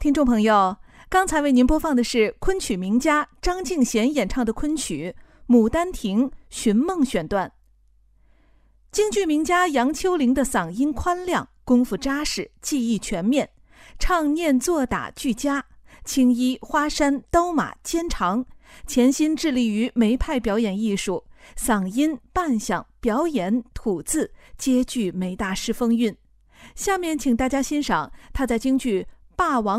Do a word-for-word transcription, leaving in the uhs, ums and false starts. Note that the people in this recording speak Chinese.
听众朋友，刚才为您播放的是昆曲名家张敬贤演唱的昆曲《牡丹亭·寻梦》选段。京剧名家杨秋玲的嗓音宽亮，功夫扎实，技艺全面，唱念做打俱佳，青衣花衫刀马肩长，潜心致力于梅派表演艺术，嗓音扮相表演吐字皆具梅大师风韵。下面请大家欣赏他在京剧《霸王